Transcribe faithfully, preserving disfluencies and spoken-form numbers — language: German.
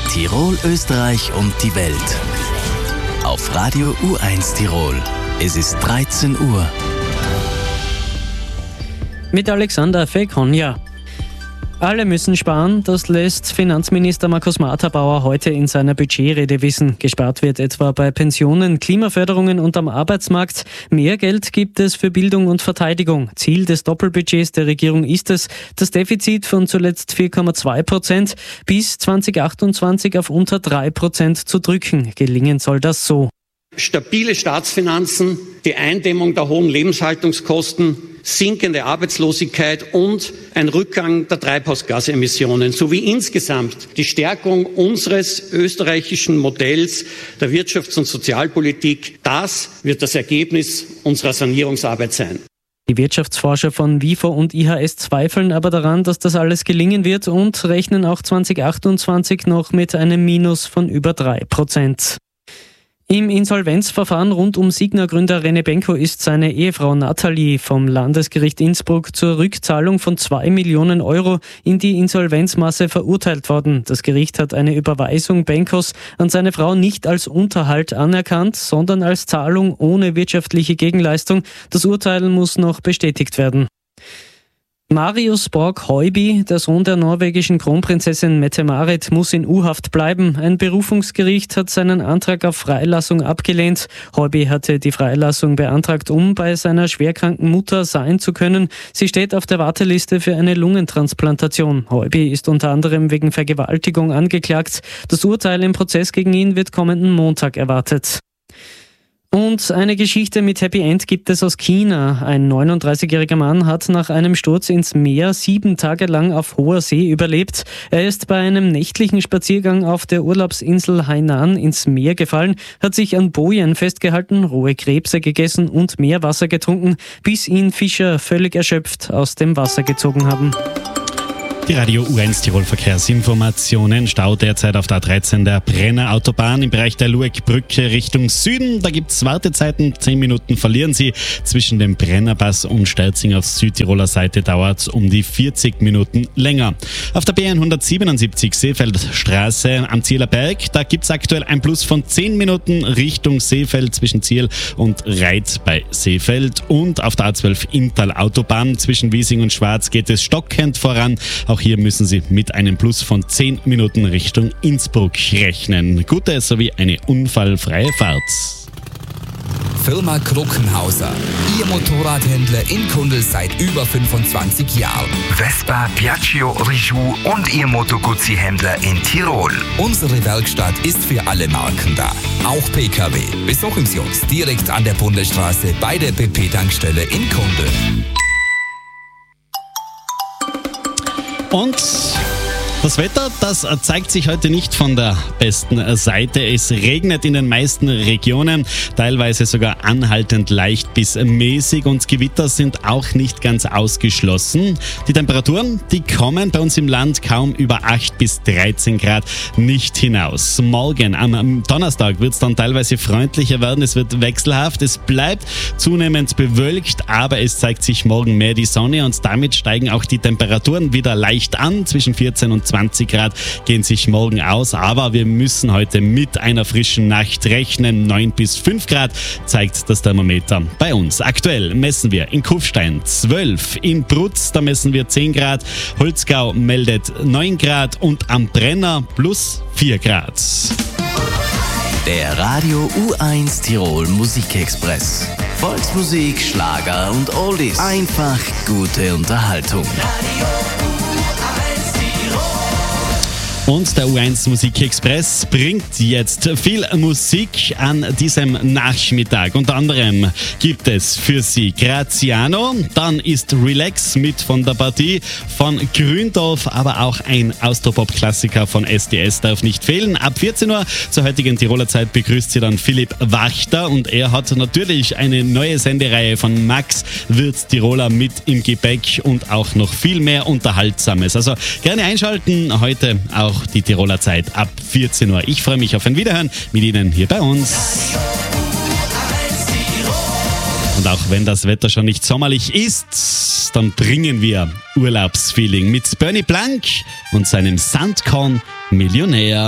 Tirol, Österreich und die Welt. Auf Radio U eins Tirol. Es ist dreizehn Uhr. Mit Alexander Fekonja. Alle müssen sparen, das lässt Finanzminister Markus Marthabauer heute in seiner Budgetrede wissen. Gespart wird etwa bei Pensionen, Klimaförderungen und am Arbeitsmarkt. Mehr Geld gibt es für Bildung und Verteidigung. Ziel des Doppelbudgets der Regierung ist es, das Defizit von zuletzt vier Komma zwei Prozent bis zwanzig achtundzwanzig auf unter drei Prozent zu drücken. Gelingen soll das so: Stabile Staatsfinanzen, die Eindämmung der hohen Lebenshaltungskosten, sinkende Arbeitslosigkeit und ein Rückgang der Treibhausgasemissionen sowie insgesamt die Stärkung unseres österreichischen Modells der Wirtschafts- und Sozialpolitik. Das wird das Ergebnis unserer Sanierungsarbeit sein. Die Wirtschaftsforscher von WIFO und I H S zweifeln aber daran, dass das alles gelingen wird und rechnen auch zwanzig achtundzwanzig noch mit einem Minus von über drei Prozent. Im Insolvenzverfahren rund um Signa-Gründer René Benko ist seine Ehefrau Nathalie vom Landesgericht Innsbruck zur Rückzahlung von zwei Millionen Euro in die Insolvenzmasse verurteilt worden. Das Gericht hat eine Überweisung Benkos an seine Frau nicht als Unterhalt anerkannt, sondern als Zahlung ohne wirtschaftliche Gegenleistung. Das Urteil muss noch bestätigt werden. Marius Borg-Heuby, der Sohn der norwegischen Kronprinzessin Mette-Marit, muss in U-Haft bleiben. Ein Berufungsgericht hat seinen Antrag auf Freilassung abgelehnt. Heuby hatte die Freilassung beantragt, um bei seiner schwerkranken Mutter sein zu können. Sie steht auf der Warteliste für eine Lungentransplantation. Heuby ist unter anderem wegen Vergewaltigung angeklagt. Das Urteil im Prozess gegen ihn wird kommenden Montag erwartet. Und eine Geschichte mit Happy End gibt es aus China. Ein neununddreißigjähriger Mann hat nach einem Sturz ins Meer sieben Tage lang auf hoher See überlebt. Er ist bei einem nächtlichen Spaziergang auf der Urlaubsinsel Hainan ins Meer gefallen, hat sich an Bojen festgehalten, rohe Krebse gegessen und Meerwasser getrunken, bis ihn Fischer völlig erschöpft aus dem Wasser gezogen haben. Die Radio U eins Tirol Verkehrsinformationen. Stau derzeit auf der A dreizehn der Brenner Autobahn im Bereich der Lueckbrücke Richtung Süden. Da gibt es Wartezeiten. Zehn Minuten verlieren Sie. Zwischen dem Brennerpass und Sterzing auf Südtiroler Seite dauert es um die vierzig Minuten länger. Auf der B hundertsiebenundsiebzig Seefeldstraße am Zieler Berg, da gibt es aktuell ein Plus von zehn Minuten Richtung Seefeld zwischen Ziel und Reit bei Seefeld. Und auf der A zwölf Inntal Autobahn zwischen Wiesing und Schwarz geht es stockend voran. Auch hier müssen Sie mit einem Plus von zehn Minuten Richtung Innsbruck rechnen. Gute sowie eine unfallfreie Fahrt. Firma Kruckenhauser. Ihr Motorradhändler in Kundl seit über fünfundzwanzig Jahren. Vespa, Piaggio, Rijou und Ihr Moto Guzzi-Händler in Tirol. Unsere Werkstatt ist für alle Marken da. Auch P K W. Besuchen Sie uns direkt an der Bundesstraße bei der B P-Tankstelle in Kundl. Und das Wetter, das zeigt sich heute nicht von der besten Seite. Es regnet in den meisten Regionen, teilweise sogar anhaltend leicht bis mäßig und Gewitter sind auch nicht ganz ausgeschlossen. Die Temperaturen, die kommen bei uns im Land kaum über acht bis dreizehn Grad nicht hinaus. Morgen am Donnerstag wird es dann teilweise freundlicher werden, es wird wechselhaft, es bleibt zunehmend bewölkt, aber es zeigt sich morgen mehr die Sonne und damit steigen auch die Temperaturen wieder leicht an, zwischen vierzehn und zwanzig Grad gehen sich morgen aus, aber wir müssen heute mit einer frischen Nacht rechnen. neun bis fünf Grad zeigt das Thermometer bei uns. Aktuell messen wir in Kufstein zwölf, in Brutz, da messen wir zehn Grad, Holzgau meldet neun Grad und am Brenner plus vier Grad. Der Radio U eins Tirol Musikexpress. Volksmusik, Schlager und Oldies. Einfach gute Unterhaltung. Und der U eins Musikexpress bringt jetzt viel Musik an diesem Nachmittag. Unter anderem gibt es für Sie Graziano, dann ist Relax mit von der Partie von Gründorf, aber auch ein Austropop-Klassiker von S D S darf nicht fehlen. Ab vierzehn Uhr zur heutigen Tiroler Zeit begrüßt Sie dann Philipp Wachter und er hat natürlich eine neue Sendereihe von Max Wirth Tiroler mit im Gepäck und auch noch viel mehr Unterhaltsames. Also gerne einschalten, heute auch die Tiroler Zeit ab vierzehn Uhr. Ich freue mich auf ein Wiederhören mit Ihnen hier bei uns. Und auch wenn das Wetter schon nicht sommerlich ist, dann bringen wir Urlaubsfeeling mit Bernie Blank und seinem Sandkorn Millionär.